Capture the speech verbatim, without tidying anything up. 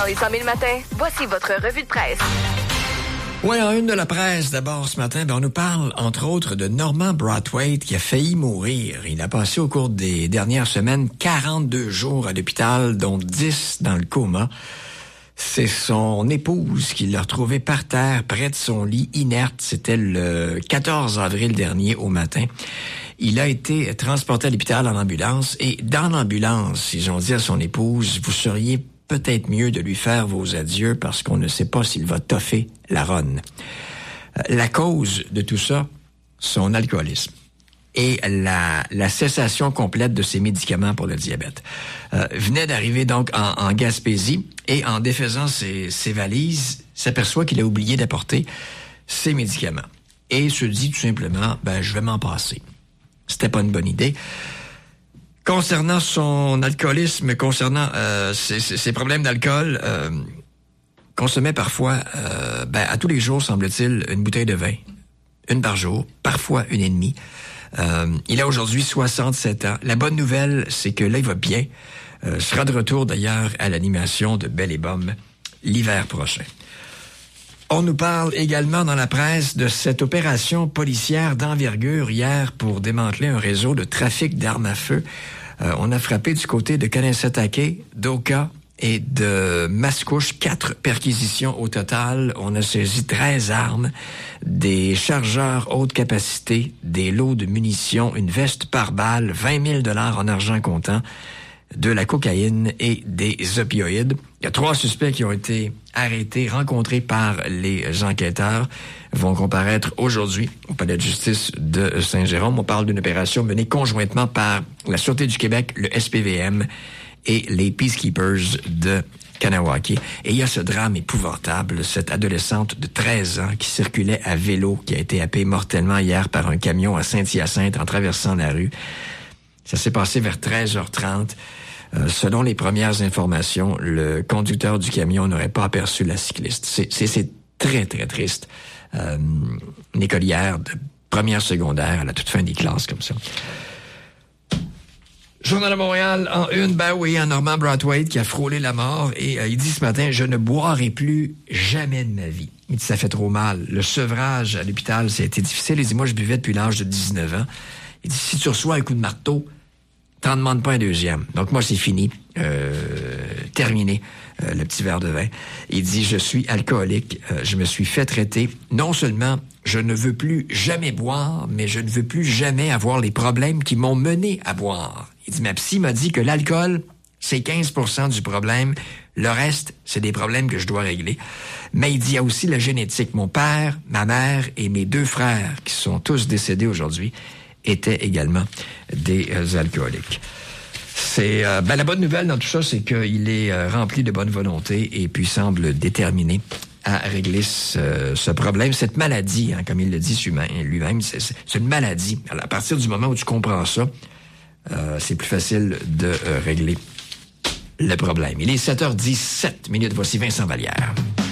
les cent mille matins, voici votre revue de presse. Oui, en une de la presse, d'abord ce matin, ben, on nous parle, entre autres, de Norman Brathwaite qui a failli mourir. Il a passé au cours des dernières semaines quarante-deux jours à l'hôpital, dont dix dans le coma. C'est son épouse qui l'a retrouvé par terre, près de son lit, inerte. C'était le quatorze avril dernier au matin. Il a été transporté à l'hôpital en ambulance et dans l'ambulance, ils ont dit à son épouse, vous seriez peut-être mieux de lui faire vos adieux parce qu'on ne sait pas s'il va toffer la ronde. La cause de tout ça, son alcoolisme et la, la cessation complète de ses médicaments pour le diabète. Euh, venait d'arriver donc en, en Gaspésie et en défaisant ses, ses valises, s'aperçoit qu'il a oublié d'apporter ses médicaments et se dit tout simplement, ben je vais m'en passer. C'était pas une bonne idée. Concernant son alcoolisme, concernant euh, ses, ses problèmes d'alcool, euh, consommait parfois, euh, ben, à tous les jours, semble-t-il, une bouteille de vin. Une par jour, parfois une et demie. Euh, il a aujourd'hui soixante-sept ans. La bonne nouvelle, c'est que là, il va bien. Euh, sera de retour, d'ailleurs, à l'animation de Belle et Bomme l'hiver prochain. On nous parle également dans la presse de cette opération policière d'envergure hier pour démanteler un réseau de trafic d'armes à feu. Euh, on a frappé du côté de Kanesatake, d'Oka et de Mascouche, quatre perquisitions au total. On a saisi treize armes, des chargeurs haute capacité, des lots de munitions, une veste par balle, vingt mille dollars en argent comptant, de la cocaïne et des opioïdes. Il y a trois suspects qui ont été arrêtés, rencontrés par les enquêteurs, vont comparaître aujourd'hui au palais de justice de Saint-Jérôme. On parle d'une opération menée conjointement par la Sûreté du Québec, le S P V M et les Peacekeepers de Kanawake. Et il y a ce drame épouvantable, cette adolescente de treize ans qui circulait à vélo, qui a été happée mortellement hier par un camion à Saint-Hyacinthe en traversant la rue. Ça s'est passé vers treize heures trente. Euh, selon les premières informations, le conducteur du camion n'aurait pas aperçu la cycliste. C'est, c'est, c'est très, très triste. Euh, une écolière de première secondaire à la toute fin des classes comme ça. Journal de Montréal, en une, ben oui, un Norman Brathwaite qui a frôlé la mort et euh, il dit ce matin, je ne boirai plus jamais de ma vie. Il dit, ça fait trop mal. Le sevrage à l'hôpital, ça a été difficile. Il dit, moi, je buvais depuis l'âge de dix-neuf ans. Il dit, si tu reçois un coup de marteau, t'en demandes pas un deuxième. Donc moi, c'est fini. Euh, terminé, euh, le petit verre de vin. Il dit, je suis alcoolique. Euh, je me suis fait traiter. Non seulement, je ne veux plus jamais boire, mais je ne veux plus jamais avoir les problèmes qui m'ont mené à boire. Il dit, ma psy m'a dit que l'alcool, c'est quinze pour cent du problème. Le reste, c'est des problèmes que je dois régler. Mais il dit, il y a aussi la génétique. Mon père, ma mère et mes deux frères, qui sont tous décédés aujourd'hui, étaient également des euh, alcooliques. C'est euh, ben, la bonne nouvelle dans tout ça, c'est qu'il est euh, rempli de bonne volonté et puis semble déterminé à régler ce, ce problème, cette maladie, hein, comme il le dit lui-même, c'est, c'est une maladie. Alors, à partir du moment où tu comprends ça, euh, c'est plus facile de euh, régler le problème. Il est sept heures dix-sept minutes. Voici Vincent Vallière.